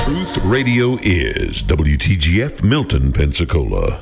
Truth Radio is WTGF Milton, Pensacola.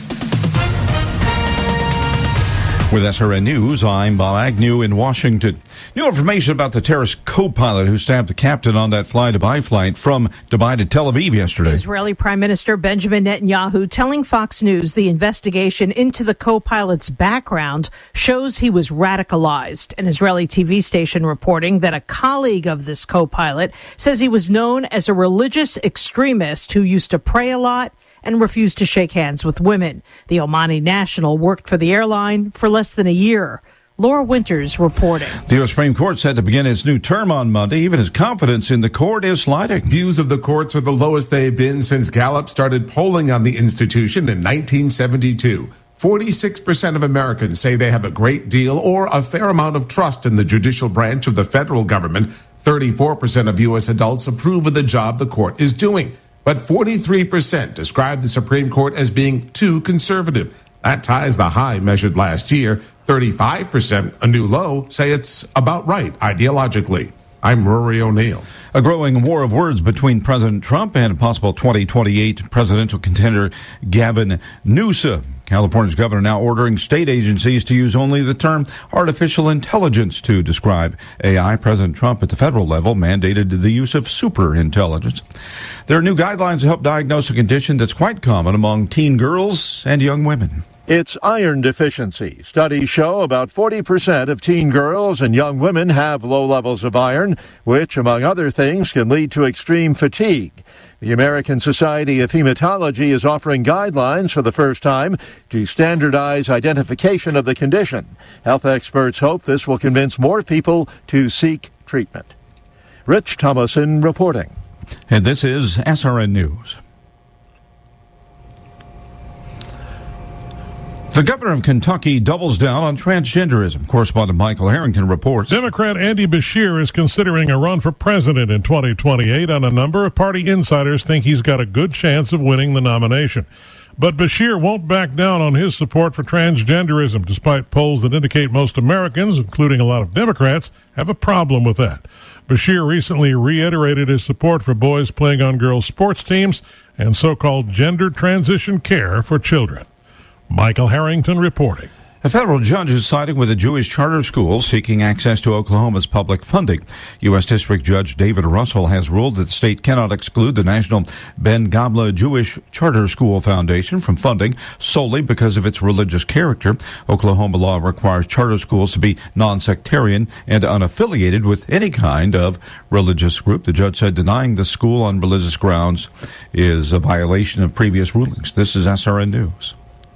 With SRN News, I'm Bob Agnew in Washington. New information about the terrorist co-pilot who stabbed the captain on that fly-to-Dubai flight from Dubai to Tel Aviv yesterday. Israeli Prime Minister Benjamin Netanyahu telling Fox News the investigation into the co-pilot's background shows he was radicalized. An Israeli TV station reporting that a colleague of this co-pilot says he was known as a religious extremist who used to pray a lot and refused to shake hands with women. The Omani national worked for the airline for less than a year. Laura Winters reporting. The U.S. Supreme Court set to begin its new term on Monday. Even his confidence in the court is sliding. Views of the courts are the lowest they've been since Gallup started polling on the institution in 1972. 46% of Americans say they have a great deal or a fair amount of trust in the judicial branch of the federal government. 34% of U.S. adults approve of the job the court is doing. But 43% describe the Supreme Court as being too conservative. That ties the high measured last year. 35%, a new low, say it's about right ideologically. I'm Rory O'Neill. A growing war of words between President Trump and possible 2028 presidential contender Gavin Newsom. California's governor now ordering state agencies to use only the term artificial intelligence to describe AI. President Trump at the federal level mandated the use of super intelligence. There are new guidelines to help diagnose a condition that's quite common among teen girls and young women. It's iron deficiency. Studies show about 40% of teen girls and young women have low levels of iron, which, among other things, can lead to extreme fatigue. The American Society of Hematology is offering guidelines for the first time to standardize identification of the condition. Health experts hope this will convince more people to seek treatment. Rich Thomason reporting. And this is SRN News. The governor of Kentucky doubles down on transgenderism. Correspondent Michael Harrington reports. Democrat Andy Beshear is considering a run for president in 2028, and a number of party insiders think he's got a good chance of winning the nomination. But Beshear won't back down on his support for transgenderism, despite polls that indicate most Americans, including a lot of Democrats, have a problem with that. Beshear recently reiterated his support for boys playing on girls' sports teams and so-called gender transition care for children. Michael Harrington reporting. A federal judge is siding with a Jewish charter school seeking access to Oklahoma's public funding. U.S. District Judge David Russell has ruled that the state cannot exclude the National Ben Gamla Jewish Charter School Foundation from funding solely because of its religious character. Oklahoma law requires charter schools to be non-sectarian and unaffiliated with any kind of religious group. The judge said denying the school on religious grounds is a violation of previous rulings. This is SRN News.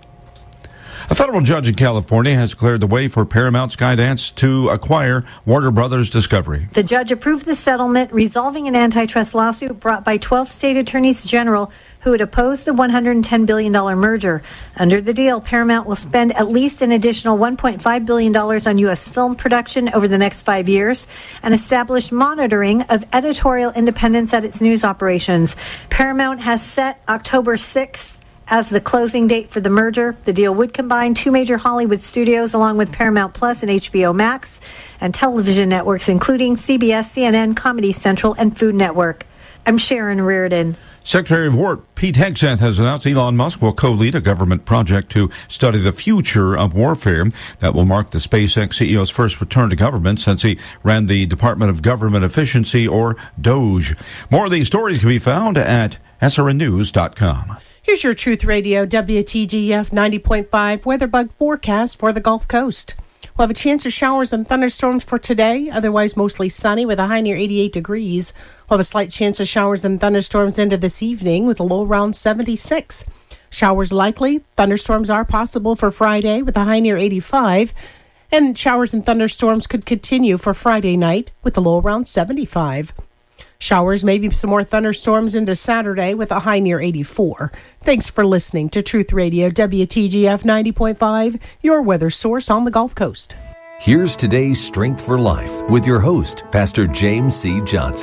A federal judge in California has cleared the way for Paramount Skydance to acquire Warner Brothers Discovery. The judge approved the settlement, resolving an antitrust lawsuit brought by 12 state attorneys general who had opposed the $110 billion merger. Under the deal, Paramount will spend at least an additional $1.5 billion on U.S. film production over the next 5 years and establish monitoring of editorial independence at its news operations. Paramount has set October 6th as the closing date for the merger. The deal would combine two major Hollywood studios along with Paramount Plus and HBO Max and television networks including CBS, CNN, Comedy Central, and Food Network. I'm Sharon Reardon. Secretary of War Pete Hegseth has announced Elon Musk will co-lead a government project to study the future of warfare. That will mark the SpaceX CEO's first return to government since he ran the Department of Government Efficiency, or DOGE. More of these stories can be found at srnnews.com. Here's your Truth Radio WTGF 90.5 weather bug forecast for the Gulf Coast. We'll have a chance of showers and thunderstorms for today, otherwise mostly sunny with a high near 88 degrees. We'll have a slight chance of showers and thunderstorms into this evening with a low around 76. Showers likely. Thunderstorms are possible for Friday with a high near 85. And showers and thunderstorms could continue for Friday night with a low around 75. Showers, maybe some more thunderstorms into Saturday with a high near 84. Thanks for listening to Truth Radio WTGF 90.5, your weather source on the Gulf Coast. Here's today's Strength for Life with your host, Pastor James C. Johnson.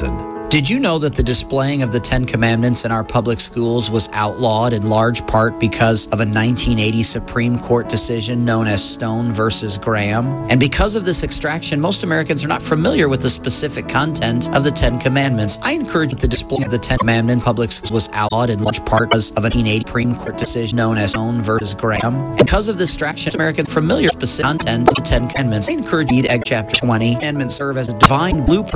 Did you know that the displaying of the Ten Commandments in our public schools was outlawed in large part because of a 1980 Supreme Court decision known as Stone versus Graham? And because of this extraction, most Americans are not familiar with the specific content of the Ten Commandments. I encourage that the display of the Ten Commandments in public schools was outlawed in large part because of a 1980 Supreme Court decision known as Stone versus Graham. And because of this extraction, Americans are familiar with the specific content of the Ten Commandments. I encourage you to read Exodus chapter 20. Commandments serve as a divine blueprint